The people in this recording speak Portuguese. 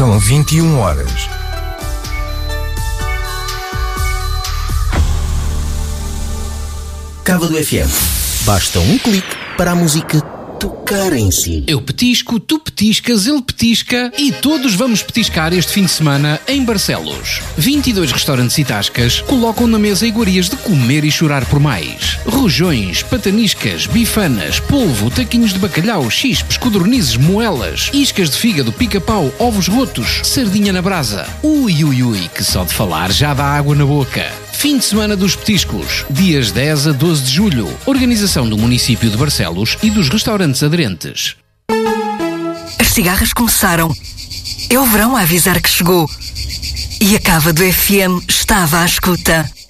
São 21 horas. Cava do FM. Basta um clique para a música tocar em si. Eu petisco, tu petiscas, ele petisca e todos vamos petiscar este fim de semana em Barcelos. 22 restaurantes e tascas colocam na mesa iguarias de comer e chorar por mais. Rojões, pataniscas, bifanas, polvo, taquinhos de bacalhau, chispes, codornizes, moelas, iscas de fígado, pica-pau, ovos rotos, sardinha na brasa. Ui, ui, ui, que só de falar já dá água na boca. Fim de semana dos petiscos, dias 10 a 12 de julho. Organização do município de Barcelos e dos restaurantes aderentes. As cigarras começaram. É o verão a avisar que chegou. E a Cava do FM estava à escuta.